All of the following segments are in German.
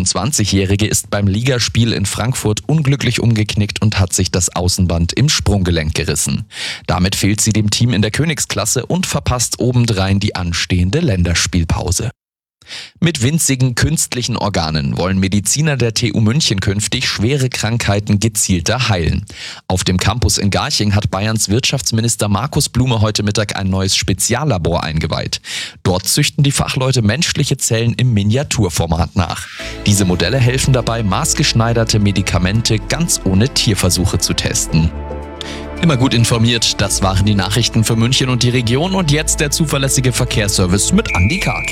25-Jährige ist beim Ligaspiel in Frankfurt unglücklich umgeknickt und hat sich das Außenband im Sprunggelenk gerissen. Damit fehlt sie dem Team in der Königsklasse und verpasst obendrein die anstehende Länderspielpause. Mit winzigen künstlichen Organen wollen Mediziner der TU München künftig schwere Krankheiten gezielter heilen. Auf dem Campus in Garching hat Bayerns Wirtschaftsminister Markus Blume heute Mittag ein neues Speziallabor eingeweiht. Dort züchten die Fachleute menschliche Zellen im Miniaturformat nach. Diese Modelle helfen dabei, maßgeschneiderte Medikamente ganz ohne Tierversuche zu testen. Immer gut informiert, das waren die Nachrichten für München und die Region und jetzt der zuverlässige Verkehrsservice mit Andi Karg.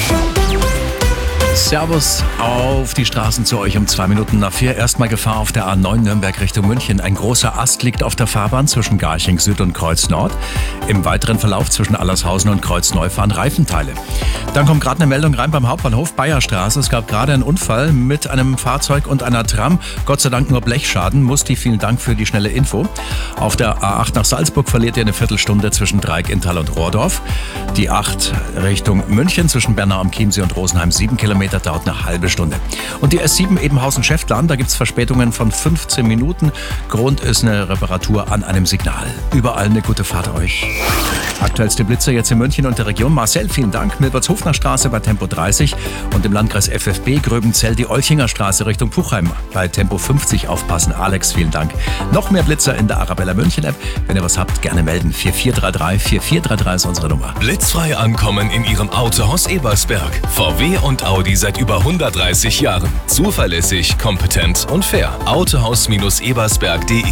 Servus auf die Straßen zu euch um 2 Minuten nach 4. Erstmal Gefahr auf der A9 Nürnberg Richtung München. Ein großer Ast liegt auf der Fahrbahn zwischen Garching Süd und Kreuz Nord. Im weiteren Verlauf zwischen Allershausen und Kreuz Neu fahren Reifenteile. Dann kommt gerade eine Meldung rein beim Hauptbahnhof Bayerstraße. Es gab gerade einen Unfall mit einem Fahrzeug und einer Tram. Gott sei Dank nur Blechschaden. Musti, vielen Dank für die schnelle Info. Auf der A8 nach Salzburg verliert ihr eine Viertelstunde zwischen Dreieck-Inntal und Rohrdorf. Die 8 Richtung München zwischen Bernau am Chiemsee und Rosenheim 7 Kilometer. Dauert eine halbe Stunde. Und die S7 Ebenhausen-Schäftlarn, da gibt es Verspätungen von 15 Minuten. Grund ist eine Reparatur an einem Signal. Überall eine gute Fahrt euch. Aktuellste Blitzer jetzt in München und der Region. Marcel, vielen Dank. Milbertshofener Straße bei Tempo 30 und im Landkreis FFB Gröbenzell die Olchinger Straße Richtung Puchheim bei Tempo 50 aufpassen. Alex, vielen Dank. Noch mehr Blitzer in der Arabella München App. Wenn ihr was habt, gerne melden. 4433 4433 ist unsere Nummer. Blitzfrei ankommen in Ihrem Autohaus Ebersberg. VW und Audi seit über 130 Jahren. Zuverlässig, kompetent und fair. Autohaus-ebersberg.de.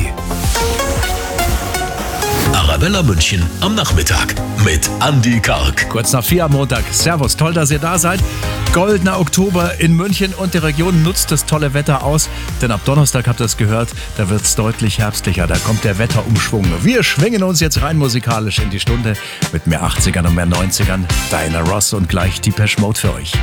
Arabella München am Nachmittag mit Andi Karg. Kurz nach 4 am Montag. Servus, toll, dass ihr da seid. Goldener Oktober in München und der Region. Nutzt das tolle Wetter aus, denn ab Donnerstag habt ihr es gehört, da wird es deutlich herbstlicher. Da kommt der Wetterumschwung. Wir schwingen uns jetzt rein musikalisch in die Stunde mit mehr 80ern und mehr 90ern. Diana Ross und gleich Depeche Mode für euch.